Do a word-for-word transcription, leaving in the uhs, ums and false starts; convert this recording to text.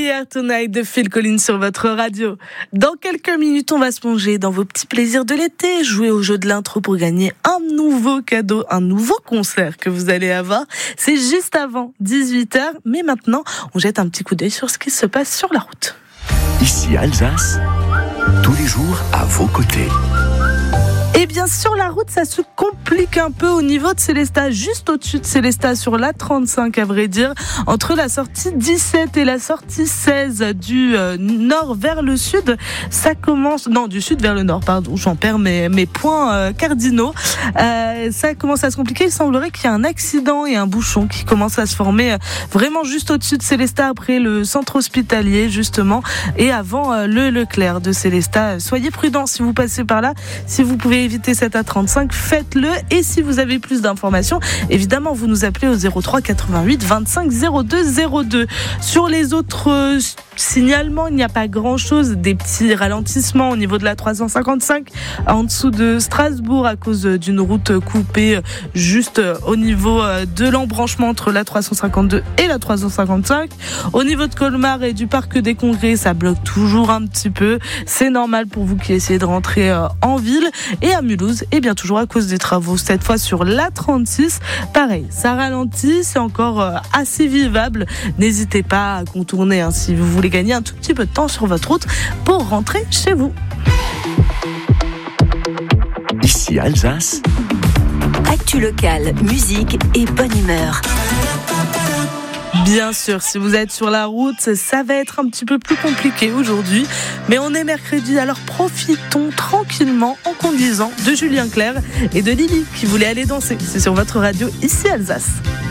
Here Tonight de Phil Collins sur votre radio. Dans quelques minutes, on va se plonger dans vos petits plaisirs de l'été, jouer au jeu de l'intro pour gagner un nouveau cadeau, un nouveau concert que vous allez avoir. C'est juste avant dix-huit heures, mais maintenant, on jette un petit coup d'œil sur ce qui se passe sur la route. Ici Alsace, tous les jours à vos côtés. Et bien sur la route, ça se complique un peu au niveau de Célestat, juste au-dessus de Célestat, sur l'A trente-cinq à vrai dire, entre la sortie dix-sept et la sortie seize du euh, nord vers le sud, ça commence, non du sud vers le nord, pardon, j'en perds mes, mes points euh, cardinaux, euh, ça commence à se compliquer, il semblerait qu'il y a un accident et un bouchon qui commence à se former euh, vraiment juste au-dessus de Célestat, après le centre hospitalier justement, et avant euh, le Leclerc de Célestat. Soyez prudents si vous passez par là, si vous pouvez éviter cette A trente-cinq, faites-le. Et si vous avez plus d'informations, évidemment, vous nous appelez au zéro trois quatre-vingt-huit vingt-cinq zéro deux zéro deux. Sur les autres euh, signalements, il n'y a pas grand-chose. Des petits ralentissements au niveau de la trois cent cinquante-cinq en dessous de Strasbourg à cause d'une route coupée juste au niveau de l'embranchement entre la trois cent cinquante-deux et la trois cent cinquante-cinq. Au niveau de Colmar et du Parc des Congrès, ça bloque toujours un petit peu. C'est normal pour vous qui essayez de rentrer en ville. Et à Mulhouse, et bien toujours à cause des travaux, cette fois sur l'A trente-six. Pareil, ça ralentit, c'est encore assez vivable. N'hésitez pas à contourner hein, si vous voulez gagner un tout petit peu de temps sur votre route pour rentrer chez vous. Ici Alsace. Actu locale, musique et bonne humeur. Bien sûr, si vous êtes sur la route, ça va être un petit peu plus compliqué aujourd'hui. Mais on est mercredi, alors profitons tranquillement en conduisant de Julien Clerc et de Lily qui voulait aller danser. C'est sur votre radio, ici Alsace.